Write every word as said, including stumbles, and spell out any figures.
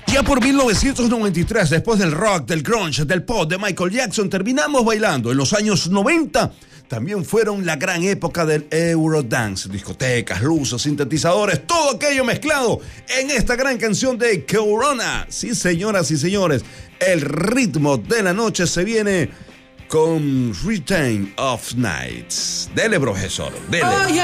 Ya por mil novecientos noventa y tres, después del rock, del grunge, del pop, de Michael Jackson, terminamos bailando. En los años noventa también fueron la gran época del Eurodance. Discotecas, luces, sintetizadores, todo aquello mezclado en esta gran canción de Corona. Sí, señoras y señores, el ritmo de la noche se viene con Return of Nights. Dele, profesor, dele.